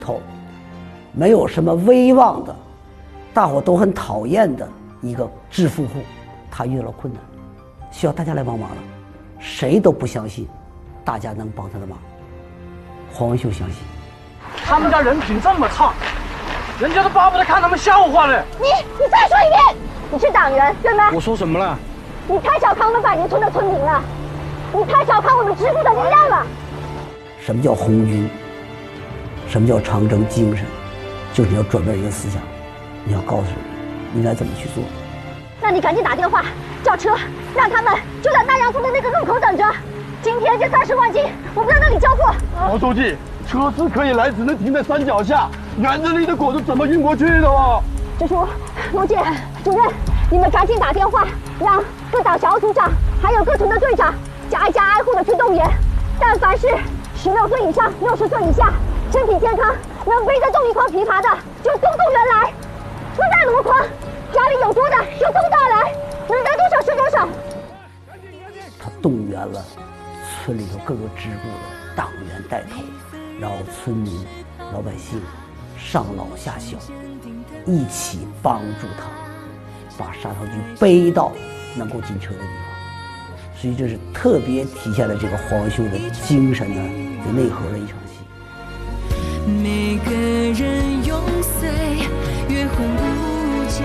头，没有什么威望的，大伙都很讨厌的一个致富户，他遇到了困难，需要大家来帮忙了，谁都不相信大家能帮他的忙。黄文秀相信。 他们家人品这么差，人家都巴不得看他们笑话呢。 你再说一遍，你是党员对吗？ 我说什么了？ 你太小看我们百年村的村民了，你太小看我们支部的力量了。 什么叫红军？什么叫长征精神？就是你要转变人的思想，你要告诉人应该怎么去做。 那你赶紧打电话叫车，让他们就在大洋村的那个路口等着。今天这30万斤，我们在那里交货。 毛书记，车是可以来，只能停在山脚下，园子里的果子怎么运过去的哦？ 支书、卢姐、主任，你们赶紧打电话，让各党小组长还有各村的队长家家户的去动员。但凡是16岁以上、60岁以下，身体健康，能背得动一筐枇杷的，就都动员来。车在箩筐，家里有多的就都打来，能带多少是多少。 他动员了村里头各个支部的党员带头，然后村民、老百姓上老下小，一起帮助他把沙条局背到能够进车的地方。所以这是特别体现了这个黄文秀的精神的内核的一场戏。 每个人永岁月红无价。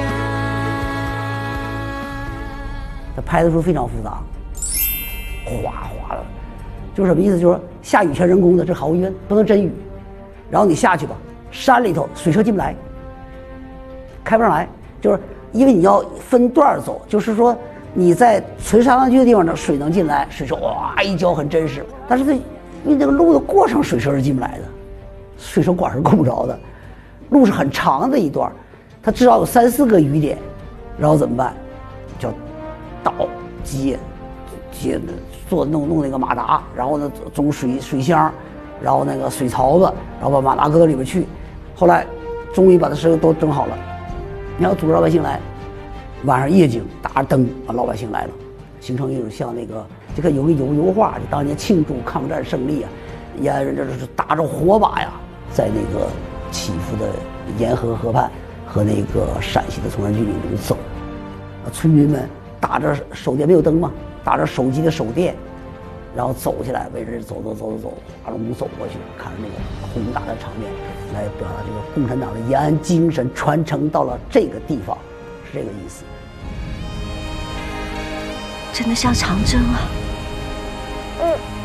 他拍的时候非常复杂，哗哗的，就是什么意思？就是说下雨全人工的，这毫无疑问不能真雨。然后你下去吧，山里头水车进不来，开不上来，就是因为你要分段走，就是说你在存沙滩区的地方呢，水能进来，水车哇一浇很真实，但是因为那个路的过程，水车是进不来的，水车管是够不着的，路是很长的一段，它至少有3、4个雨点，然后怎么办？叫倒接做弄那个马达，然后呢种水箱，然后那个水槽子，然后把马达搁到里边去。后来终于把这事都整好了，你要组织老百姓来，晚上夜景打着灯，把老百姓来了，形成一种像那个这个有油画，就当年庆祝抗战胜利啊，也这是打着火把呀，在那个起伏的沿河河畔和那个陕西的崇山峻岭中走，村民们打着手电，没有灯嘛，打着手机的手电，然后走起来，围着走，华容走过去，看着那个宏大的场面，来表达这个共产党的延安精神传承到了这个地方，是这个意思。 真的像长征啊！ 嗯。